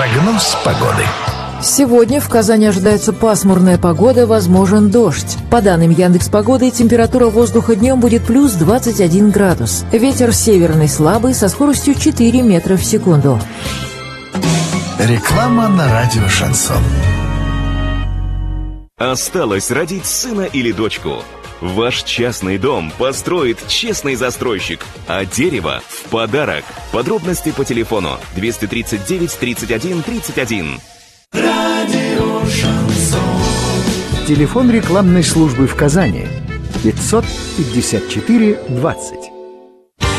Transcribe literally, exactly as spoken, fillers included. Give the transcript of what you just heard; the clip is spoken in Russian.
Прогноз погоды. Сегодня в Казани ожидается пасмурная погода, возможен дождь. По данным Яндекс.Погоды, температура воздуха днем будет плюс двадцать один градус. Ветер северный слабый со скоростью четыре метра в секунду. Реклама на радио «Шансон». Осталось родить сына или дочку. Ваш частный дом построит честный застройщик, а дерево в подарок. Подробности по телефону двести тридцать девять тридцать один тридцать один. Радио «Шансон». Телефон рекламной службы в Казани пятьсот пятьдесят четыре двадцать.